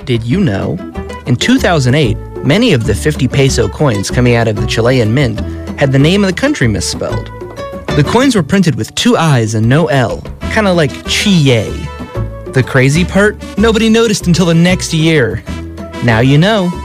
Did you know? In 2008, many of the 50 peso coins coming out of the Chilean mint had the name of the country misspelled. The coins were printed with 2 I's and no L, kind of like Chile. The crazy part? Nobody noticed until the next year. Now you know.